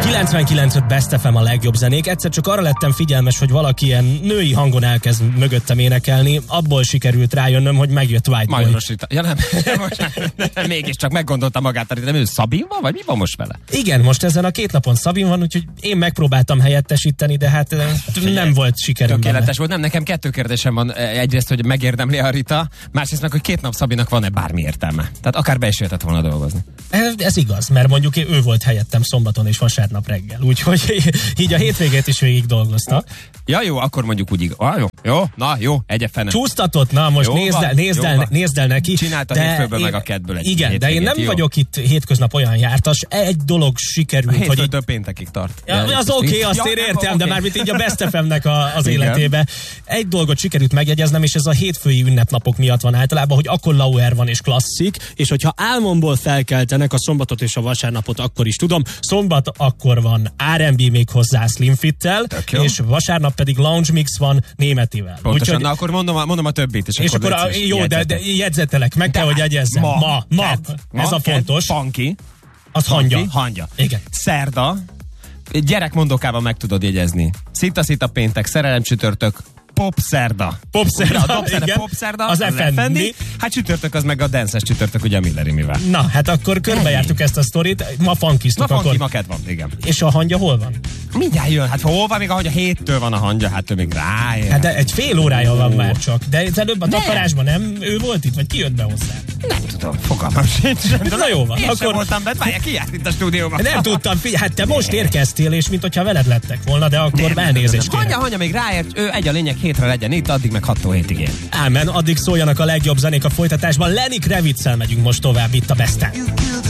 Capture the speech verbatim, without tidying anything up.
kilencvenkilenc öt Best ef em a legjobb zenék. Egyszer csak arra lettem figyelmes, hogy valaki ilyen női hangon elkezd mögöttem énekelni. Abból sikerült rájönnöm, hogy megjött White Boy. Majnos Rita. Ja nem, most mégiscsak meggondolta magát, de ő Szabin van, vagy mi van most vele? Igen, most ezen a két napon Szabin van, úgyhogy én megpróbáltam helyettesíteni, de hát Figyelj, nem volt sikerem. Tökéletes benne. volt. Nem, nekem kettő kérdésem van. Egyrészt, hogy megérdemli a Rita, másrészt meg, hogy két nap Szabinak van-e bármi értelme. Tehát akár be is jöhetett volna dolgozni. Ez, ez igaz, mert mondjuk ő volt helyettem szombaton és vasárnap reggel, úgyhogy így a hétvégét is végig dolgozta. Ja jó, akkor mondjuk úgy igaz. Ah, jó, jó, na jó, egye fene. Csúsztatott, na most nézd el, nézd, el, nézd el neki. Csinálta a hétfőből meg a kettből egy igen, de én nem jó. vagyok itt hétköznap olyan jártas. Egy dolog sikerült, a hogy... hétfőtől péntekig tart. Ja, az oké, okay, azt ja, én értem, okay. De már mint így a Best ef em-nek a, az igen. életébe. Egy dolgot sikerült megjegyeznem, és ez a hétfői ünnepnapok miatt van általában, hogy akkor Lauer van és klasszik, és hogyha álmomból felkeltenek a szombatot és a vasárnapot, akkor is tudom. Szombat akkor van er and bé még hozzá Slim Fit-tel, és vasárnap pedig Lounge Mix van Németivel. Pontosan, úgyhogy, na akkor mondom a, mondom a többit. És, és akkor, akkor a, jó, de, de jegyzetelek, meg de, kell, hogy jegyezzem. Ma, ma, ma. Ked, ez ma, a fontos. Funky. Az hangya. Hangya. Igen. Szerda. Gyerekmondókában meg tudod jegyezni. Szita-szita péntek, szerelem csütörtök, popszerda. Popszerda, a popszerda, az, az ef en bé. Hát csütörtök az meg a dances csütörtök, ugye a Millerimivel. Na, hát akkor körbejártuk ezt a sztorit. Ma funkiztuk. Ma funky, akkor. ma ked van, igen. És a hangya hol van? Mindjárt jön. Hát hol van még a hangya? Héttől van a hangya, hát ő még ráér. Hát de egy fél órája van már csak. De ez előbb a takarásban nem ő volt itt, vagy ki jött be hozzá? Nem tudom, fogalmam sincs. Na jó van. Én akkor... sem voltam bent, várjál, ki járt itt a stúdióban? Nem tudtam, figyelj, hát te most érkeztél, és mint hogyha veled lettek volna, de akkor nem, elnézést kérek. Hangya, hangya még ráért, ő egy a lényeg, hétre legyen itt, addig meg hattól hétig ér. Ámen, addig szóljanak a legjobb zenék a folytatásban. Lenny Kravitz-szel megyünk most tovább itt a Besten.